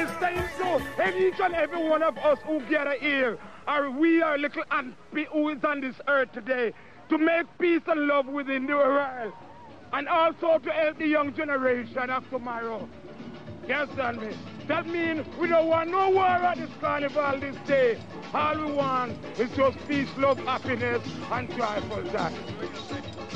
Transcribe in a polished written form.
is saying so. And each and every one of us who gather here, we are little ant who is on this earth today, to make peace and love within the world. And also to help the young generation of tomorrow. You understand me? That means we don't want no war at this carnival this day. All we want is just peace, love, happiness, and joyful that.